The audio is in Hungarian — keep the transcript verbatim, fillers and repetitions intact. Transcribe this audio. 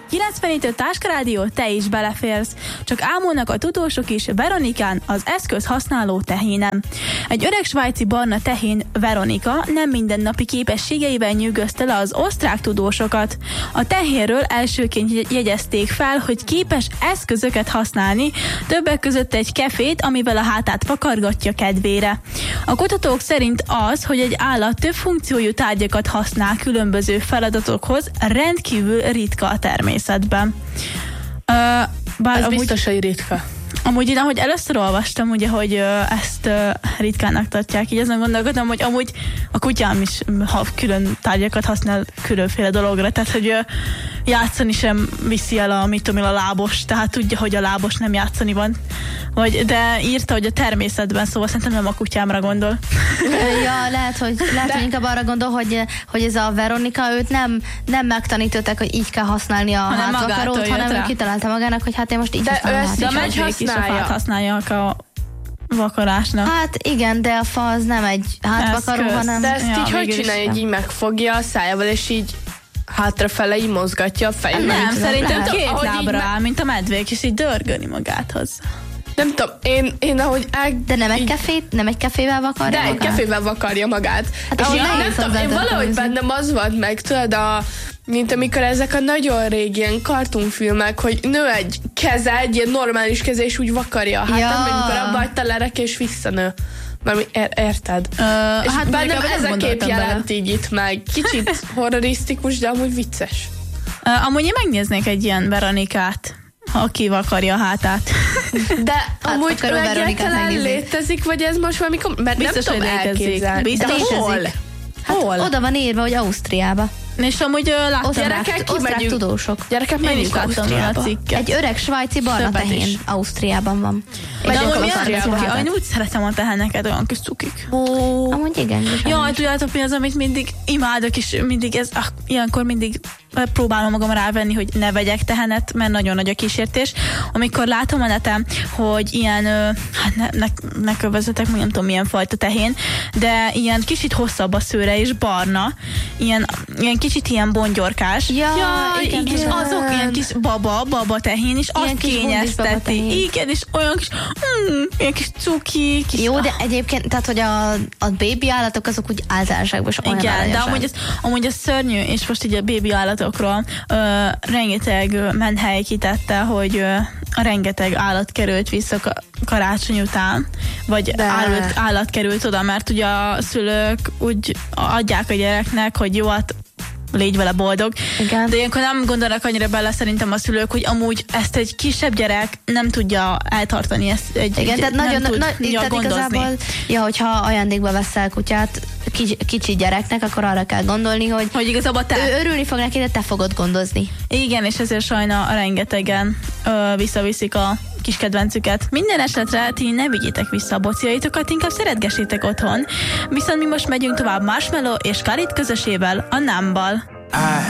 kilencvenhét öt Táskarádió, te is beleférsz. Csak ámulnak a tudósok is Veronikán, az eszköz használó tehénen. Egy öreg svájci barna tehén, Veronika, nem mindennapi képességeivel nyűgözte le az osztrák tudósokat. A tehénről elsőként jegyezték fel, hogy képes eszközöket használni, többek között egy kefét, amivel a hátát vakargatja kedvére. A kutatók szerint az, hogy egy állat több funkciójú tárgyakat használ különböző feladatokhoz, rendkívül ritka a természetben. Uh, bár Ez amúgy, biztos, hogy ritka. Amúgy én, ahogy először olvastam, ugye, hogy uh, ezt uh, ritkának tartják, így azon gondolkodom, hogy amúgy a kutyám is ha külön tárgyakat használ különféle dologra, tehát hogy uh, játszani sem viszi el a, mit tudom, a lábos, tehát tudja, hogy a lábos nem játszani van. Vagy, de írta, hogy a természetben, szóval szerintem nem a kutyámra gondol. Ja, lehet, hogy, lehet, hogy inkább arra gondol, hogy, hogy ez a Veronika, őt nem, nem megtanították, hogy így kell használni a hátvakarót, hanem ő kitalálta magának, hogy hát én most így de használom. De De ő ezt használja. használják a vakarásnak. Hát igen, de a fa az nem egy hátvakaró, hanem... De ezt ja, így hogy csinálja, hogy így megfogja a szájával, és így hátrafele így mozgatja a fejét? Nem, nem szerintem lehet. két Ahogy lábra így áll, mint a medvék, és így dörgöni magáthoz. Nem tudom, én, én ahogy ág... De nem egy, kefét, nem egy kefével vakarja De magát? egy kefével vakarja magát. Hát és ahogy, így nem nehéz tudom, én valahogy bennem az volt meg, tudod, a, mint amikor ezek a nagyon régi ilyen kartonfilmek, hogy nő egy keze, egy ilyen normális keze, és úgy vakarja a hátán, Ja. meg amikor abba hagyta lerek, és visszanő. Mert ér, érted? Ö, és hát bennem nem ez a kép gondoltam jelent bele. így itt meg. Kicsit horrorisztikus, de amúgy vicces. Ö, amúgy én megnéznék egy ilyen Veronikát, aki vakarja a hátát. De Hát, amúgy akkor a Veronikát egyáltalán megnézni. létezik, vagy ez most valami... Kom- mert Biztos, nem tudom hogy létezik. elképzelni. Biztos. De Létezik. hol? Hát Hol? oda van írva, hogy Ausztriába. És amúgy ö, láttam Osztrák, rá. Gyerekek, osztrák kimegyünk. tudósok. Gyerekek, Én is menjünk láttam a Ausztriába. cikket. Egy öreg svájci barna Többet is. tehén Ausztriában van. De Megyünk amúgy Ausztriába. milyen Ausztriába. Én úgy szeretem a teheneket, olyan kis cukik. Ó, Amúgy igen. Jaj, tudjátok mi az, amit mindig imádok, és mindig ez, ah, ilyenkor mindig próbálom magam rávenni, hogy ne vegyek tehenet, mert nagyon nagy a kísértés. Amikor látom a neten, hogy ilyen, ö, hát ne, ne, ne kövezzetek, nem tudom milyen fajta tehén, de ilyen kicsit hosszabb a szőre és barna, ilyen, ilyen kicsit ilyen bongyorkás. Ja, igen, igen, és igen. azok ilyen kis baba, baba tehén, és Ilyen azt kis bundis kényezteti. babatehén. Igen, és olyan kis, mm, ilyen kis cuki, kis... Jó, de egyébként, tehát, hogy a, a bébi állatok azok úgy általánosságban is olyan Igen, de aranyosak. amúgy ez, amúgy ez szörnyű, és most így a bébi állatokról ö, rengeteg ö, menhely kitette, hogy ö, a rengeteg állat került vissza ka- karácsony után, vagy állat, állat került oda, mert ugye a szülők úgy adják a gyereknek, hogy jó, hát légy vele boldog. Igen. De ilyenkor nem gondolnak annyira bele szerintem a szülők, hogy amúgy ezt egy kisebb gyerek nem tudja eltartani, ezt egy, Igen, egy, tehát nem nagyon, tudja na, tehát gondozni. igazából, ja, hogyha ajándékba veszel kutyát kicsi, kicsi gyereknek, akkor arra kell gondolni, hogy, Hogy igazából te... ő örülni fog neki, de te fogod gondozni. Igen, és ezért sajna rengetegen ö, visszaviszik a kis kedvencüket. Minden esetre ti ne vigyétek vissza a bociaitokat, inkább szeretgessétek otthon. Viszont mi most megyünk tovább Marshmello és Khalid közösével, a Numbal.